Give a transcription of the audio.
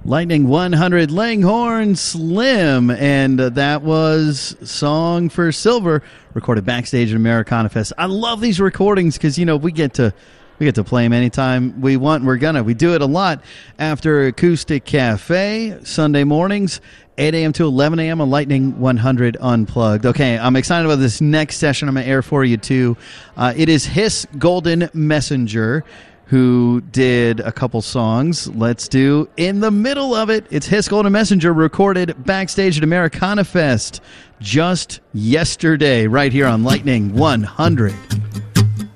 Lightning 100 Langhorne Slim, and that was Song for Silver, recorded backstage at Americana Fest. I love these recordings because, we get to play them anytime we want. We do it a lot after Acoustic Cafe, Sunday mornings, 8 a.m. to 11 a.m. on Lightning 100 Unplugged. Okay, I'm excited about this next session I'm going to air for you, too. It is Hiss Golden Messenger, who did a couple songs. Let's do In the Middle of It. It's Hiss Golden Messenger, recorded backstage at Americana Fest just yesterday, right here on Lightning 100.